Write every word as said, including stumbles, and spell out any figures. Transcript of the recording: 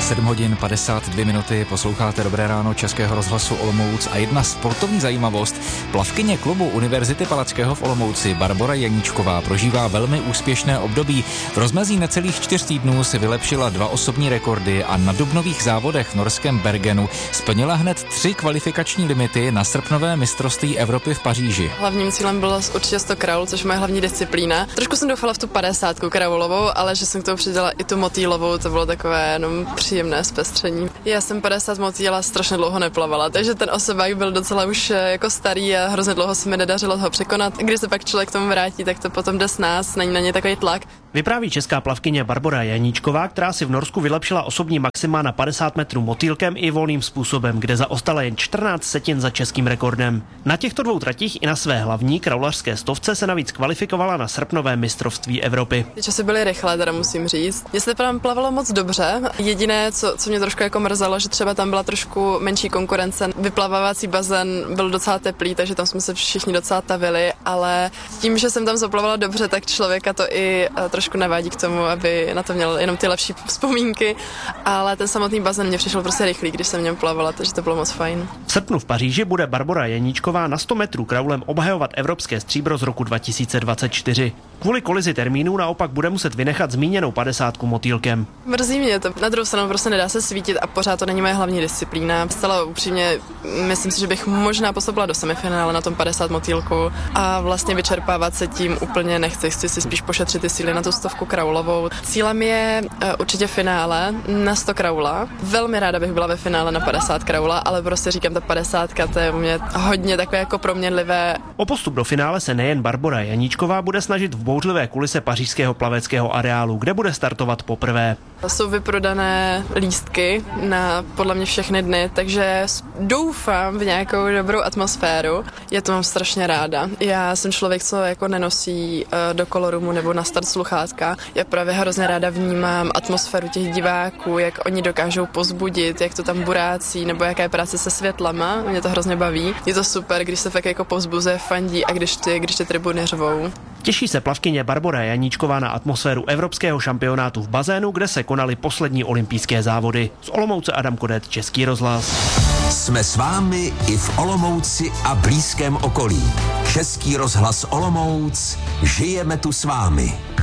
sedm hodin padesát dvě minuty, posloucháte Dobré ráno Českého rozhlasu Olomouc a jedna sportovní zajímavost. Plavkyně klubu Univerzity Palackého v Olomouci Barbora Janíčková prožívá velmi úspěšné období. V rozmezí necelých čtyř týdnů si vylepšila dva osobní rekordy a na dubnových závodech v norském Bergenu splnila hned tři kvalifikační limity na srpnové mistrovství Evropy v Paříži. Hlavním cílem bylo určitě sto kraul, což je moje hlavní disciplína. Trošku jsem doufala v tu padesátku kraulovou, ale že jsem k tomu přidala i tu motýlovou, to bylo takové jenom příjemné zpestření. Já jsem padesát motýla strašně dlouho neplavala, takže ten osobák byl docela už jako starý a hrozně dlouho se mi nedařilo ho překonat. Když se pak člověk k tomu vrátí, tak to potom jde s nás, není na ně takový tlak. Vypráví česká plavkyně Barbora Janíčková, která si v Norsku vylepšila osobní maxima na padesát metrů motýlkem i volným způsobem, kde zaostala jen čtrnáct setin za českým rekordem. Na těchto dvou tratích i na své hlavní kraulařské stovce se navíc kvalifikovala na srpnové mistrovství Evropy. Ty časy byly rychlé, teda musím říct. Mně se tam plavalo moc dobře. Jediné, co, co mě trošku jako mrzelo, že třeba tam byla trošku menší konkurence. Vyplavávací bazén byl docela teplý, takže tam jsme se všichni docela tavili, ale tím, že jsem tam zaplavala dobře, tak člověka to i trošku navádí k tomu, aby na to měl jenom ty lepší vzpomínky, ale ten samotný bazén mě přišel prostě rychlý, když jsem v něm plavala, takže to bylo moc fajn. V srpnu v Paříži bude Barbora Janíčková na sto metrů kraulem obhajovat evropské stříbro z roku dva tisíce dvacet čtyři. Kvůli kolizi termínů naopak bude muset vynechat zmíněnou padesátku motýlkem. Mrzí mě to. Na druhou stranu prostě nedá se svítit a pořád to není moje hlavní disciplína. Zcela upřímně myslím si, že bych možná postoupila do semifinále na tom padesát motýlku a vlastně vyčerpávat se tím úplně nechci. Chci si spíš pošetřit ty síly na tu stovku kraulovou. Cílem je uh, určitě finále na sto kraula. Velmi ráda bych byla ve finále na padesát kraula, ale prostě říkám, ta padesátka, to je u mě hodně takové jako proměnlivé. O postup do finále se nejen Barbora Janíčková bude snažit v bouřlivé kulise pařížského plaveckého areálu, kde bude startovat poprvé. Jsou vyprodané lístky na podle mě všechny dny, takže doufám v nějakou dobrou atmosféru. Já to mám strašně ráda. Já jsem člověk, co jako nenosí uh, do kolorumu nebo na start sluchátka. Já právě hrozně ráda vnímám atmosféru těch diváků, jak oni dokážou pozbudit, jak to tam burácí, nebo jaká je práce se světlama. Mě to hrozně baví. Je to super, když se fakt jako povzbuzuje, fandí a když ty, když ty tribuny řvou. Těší se plavkyně Barbora Janíčková na atmosféru evropského šampionátu v bazénu, kde se konaly poslední olympijské závody. Z Olomouce Adam Kodet, Český rozhlas. Jsme s vámi i v Olomouci a blízkém okolí. Český rozhlas Olomouc, žijeme tu s vámi.